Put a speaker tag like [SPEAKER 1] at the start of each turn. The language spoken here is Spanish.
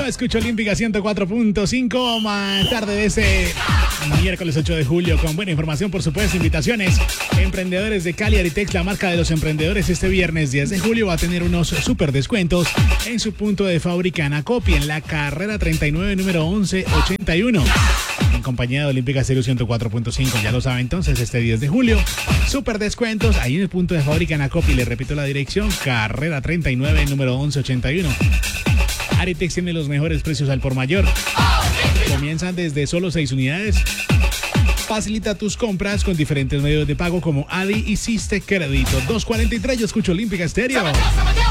[SPEAKER 1] escucho Olímpica 104.5, más tarde de ese miércoles 8 de julio, con buena información, por supuesto, invitaciones. Emprendedores de Cali Aritex, la marca de los emprendedores, este viernes 10 de julio va a tener unos super descuentos en su punto de fábrica Anacopi, en la carrera 39, número 1181. En compañía de Olímpica Stereo 104.5, ya lo sabe entonces, este 10 de julio, super descuentos ahí en el punto de fábrica Anacopi. Le repito la dirección, carrera 39, número 1181. Aritex tiene los mejores precios al por mayor. Comienzan desde solo 6 unidades. Facilita tus compras con diferentes medios de pago como Adi y Siste Crédito. 243, yo escucho Olímpica Stereo.